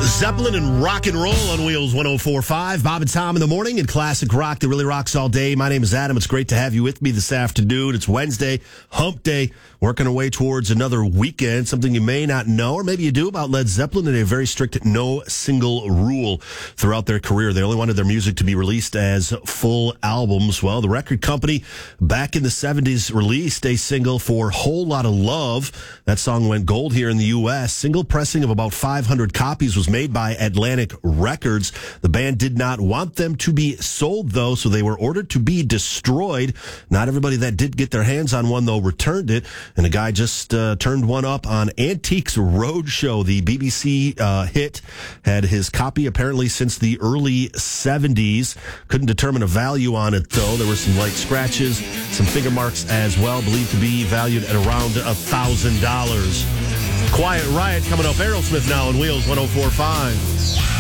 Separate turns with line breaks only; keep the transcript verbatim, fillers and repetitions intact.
Zeppelin and rock and roll on Wheels one oh four point five. Bob and Tom in the morning and classic rock that really rocks all day. My name is Adam. It's great to have you with me this afternoon. It's Wednesday, hump day, working our way towards another weekend. Something you may not know, or maybe you do, about Led Zeppelin. They have a very strict no single rule throughout their career. They only wanted their music to be released as full albums. Well, the record company back in the seventies released a single for Whole Lotta Love. That song went gold here in the U S. Single pressing of about five hundred copies was made by Atlantic Records. The band did not want them to be sold, though, so they were ordered to be destroyed. Not everybody that did get their hands on one, though, returned it, and a guy just uh, turned one up on Antiques Roadshow. The B B C uh, hit had his copy apparently since the early seventies. Couldn't determine a value on it, though. There were some light scratches, some finger marks as well, believed to be valued at around one thousand dollars. Quiet Riot coming up. Aerosmith now on Wheels one oh four point five.